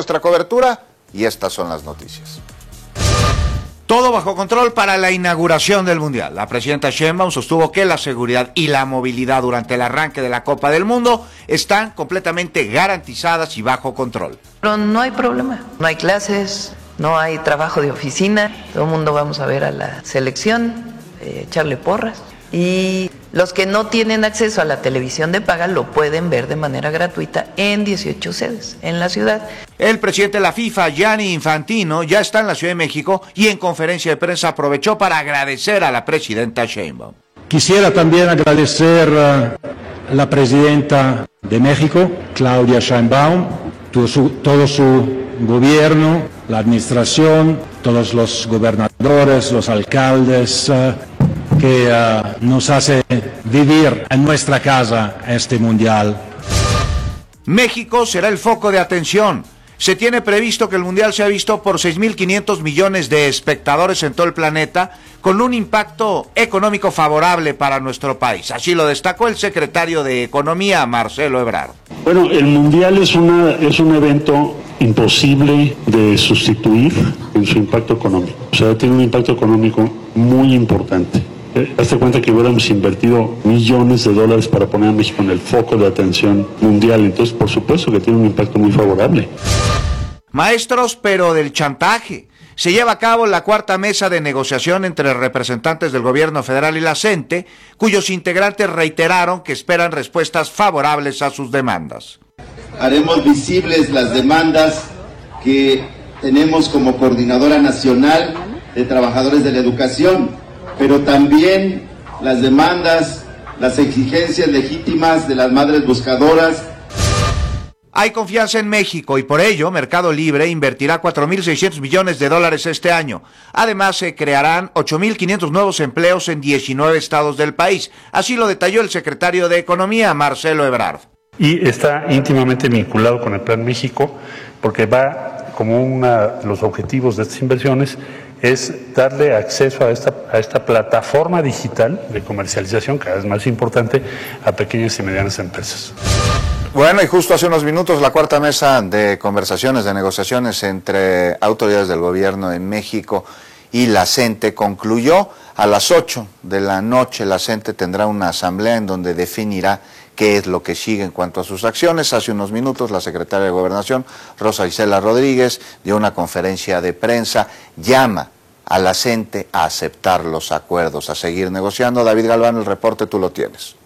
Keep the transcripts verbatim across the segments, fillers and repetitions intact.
nuestra cobertura y estas son las noticias. Todo bajo control para la inauguración del Mundial. La presidenta Sheinbaum sostuvo que la seguridad y la movilidad durante el arranque de la Copa del Mundo están completamente garantizadas y bajo control. Pero no hay problema, no hay clases, no hay trabajo de oficina, todo el mundo vamos a ver a la selección, eh, echarle porras. Y los que no tienen acceso a la televisión de paga lo pueden ver de manera gratuita en dieciocho sedes en la ciudad. El presidente de la FIFA, Gianni Infantino, ya está en la Ciudad de México y en conferencia de prensa aprovechó para agradecer a la presidenta Sheinbaum. Quisiera también agradecer a la presidenta de México, Claudia Sheinbaum, todo su, todo su gobierno, la administración, todos los gobernadores, los alcaldes, uh, que uh, nos hace vivir en nuestra casa este mundial. México será el foco de atención. Se tiene previsto que el mundial sea visto por seis mil quinientos millones de espectadores en todo el planeta, con un impacto económico favorable para nuestro país. Así lo destacó el secretario de Economía, Marcelo Ebrard. Bueno, el mundial es, una, es un evento imposible de sustituir en su impacto económico. O sea, tiene un impacto económico muy importante. Eh, hazte cuenta que hubiéramos invertido millones de dólares para poner a México en el foco de atención mundial. Entonces, por supuesto que tiene un impacto muy favorable. Maestros, pero del chantaje. Se lleva a cabo la cuarta mesa de negociación entre representantes del gobierno federal y la CENTE, cuyos integrantes reiteraron que esperan respuestas favorables a sus demandas. Haremos visibles las demandas que tenemos como Coordinadora Nacional de Trabajadores de la Educación, pero también las demandas, las exigencias legítimas de las madres buscadoras. Hay confianza en México y por ello Mercado Libre invertirá cuatro mil seiscientos millones de dólares este año. Además, se crearán ocho mil quinientos nuevos empleos en diecinueve estados del país. Así lo detalló el secretario de Economía, Marcelo Ebrard. Y está íntimamente vinculado con el Plan México, porque va como uno de los objetivos de estas inversiones es darle acceso a esta, a esta plataforma digital de comercialización, cada vez más importante, a pequeñas y medianas empresas. Bueno, y justo hace unos minutos la cuarta mesa de conversaciones, de negociaciones entre autoridades del gobierno en México y la CENTE concluyó. A las ocho de la noche la CENTE tendrá una asamblea en donde definirá qué es lo que sigue en cuanto a sus acciones. Hace unos minutos la secretaria de Gobernación, Rosa Isela Rodríguez, dio una conferencia de prensa, llama a la CENTE a aceptar los acuerdos, a seguir negociando. David Galván, el reporte tú lo tienes.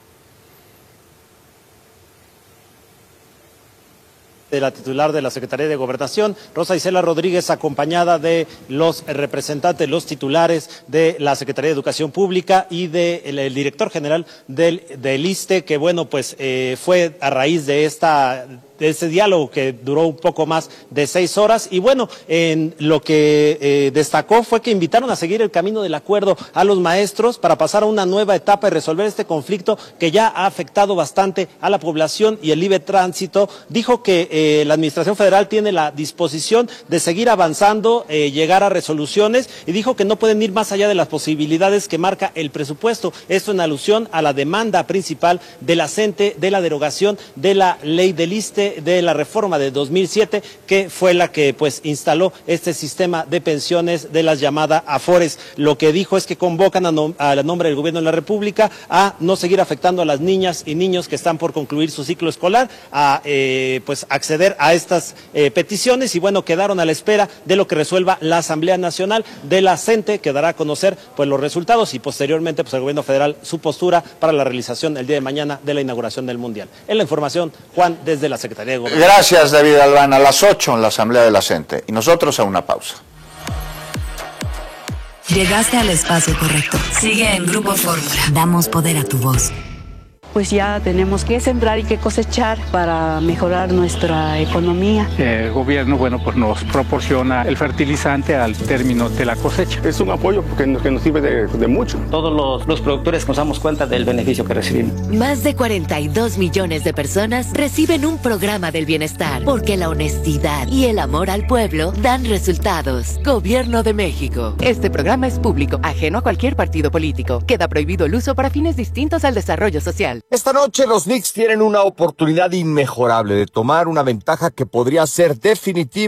De la titular de la Secretaría de Gobernación, Rosa Isela Rodríguez, acompañada de los representantes, los titulares de la Secretaría de Educación Pública y del de director general del, del ISSSTE, que bueno, pues eh, fue a raíz de esta... de ese diálogo que duró un poco más de seis horas. Y bueno, en lo que eh, destacó fue que invitaron a seguir el camino del acuerdo a los maestros para pasar a una nueva etapa y resolver este conflicto que ya ha afectado bastante a la población y el libre tránsito. Dijo que eh, la Administración Federal tiene la disposición de seguir avanzando, eh, llegar a resoluciones, y dijo que no pueden ir más allá de las posibilidades que marca el presupuesto. Esto en alusión a la demanda principal de la CENTE de la derogación de la ley del ISSSTE, de la reforma de dos mil siete, que fue la que pues instaló este sistema de pensiones de las llamadas AFORES. Lo que dijo es que convocan a, no, a nombre del gobierno de la República a no seguir afectando a las niñas y niños que están por concluir su ciclo escolar, a eh, pues acceder a estas eh, peticiones, y bueno, quedaron a la espera de lo que resuelva la Asamblea Nacional de la CENTE, que dará a conocer pues los resultados y posteriormente pues el gobierno federal su postura para la realización el día de mañana de la inauguración del Mundial. En la información, Juan, desde la Secretaría. Gracias, David Galván. A las ocho en la Asamblea de la CENTE. Y nosotros a una pausa. Llegaste al espacio correcto. Sigue en Grupo Fórmula. Damos poder a tu voz. Pues ya tenemos que sembrar y que cosechar para mejorar nuestra economía. El gobierno, bueno, pues nos proporciona el fertilizante al término de la cosecha. Es un apoyo porque nos, que nos sirve de, de mucho. Todos los, los productores nos damos cuenta del beneficio que recibimos. Más de cuarenta y dos millones de personas reciben un programa del bienestar, porque la honestidad y el amor al pueblo dan resultados. Gobierno de México. Este programa es público, ajeno a cualquier partido político. Queda prohibido el uso para fines distintos al desarrollo social. Esta noche los Knicks tienen una oportunidad inmejorable de tomar una ventaja que podría ser definitiva